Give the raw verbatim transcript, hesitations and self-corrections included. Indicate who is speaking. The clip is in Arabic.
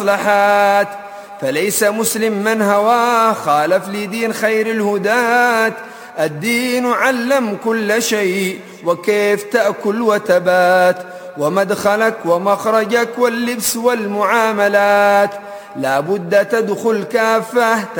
Speaker 1: المصلحات. فليس مسلم من هواه خالف لدين خير الهداة. الدين علم كل شيء وكيف تأكل وتبات، ومدخلك ومخرجك واللبس والمعاملات لا بد تدخل كافة